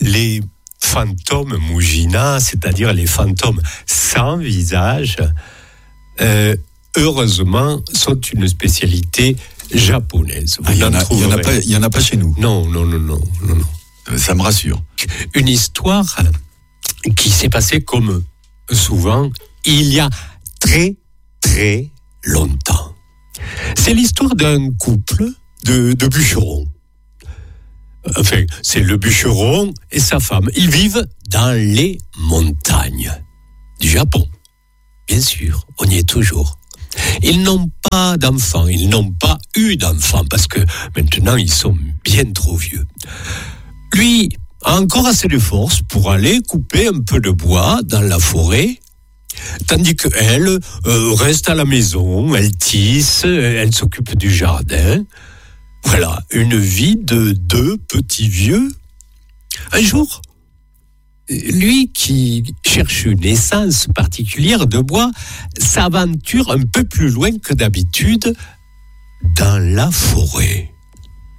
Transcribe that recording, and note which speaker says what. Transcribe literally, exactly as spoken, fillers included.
Speaker 1: les fantômes Mujina, c'est-à-dire les fantômes sans visage, euh, heureusement, sont une spécialité japonaise.
Speaker 2: Vous ah, il n'y en, en a pas chez nous.
Speaker 1: Non, non, non, non, non, non.
Speaker 2: Ça me rassure.
Speaker 1: Une histoire qui s'est passée comme souvent il y a très, très longtemps. C'est l'histoire d'un couple de, de bûcherons. Enfin, c'est le bûcheron et sa femme. Ils vivent dans les montagnes du Japon. Bien sûr, on y est toujours. Ils n'ont pas d'enfants, ils n'ont pas eu d'enfants parce que maintenant ils sont bien trop vieux. Lui a encore assez de force pour aller couper un peu de bois dans la forêt, tandis qu'elle euh, reste à la maison, elle tisse, elle s'occupe du jardin. Voilà, une vie de deux petits vieux. Un jour, lui qui cherche une essence particulière de bois s'aventure un peu plus loin que d'habitude dans la forêt.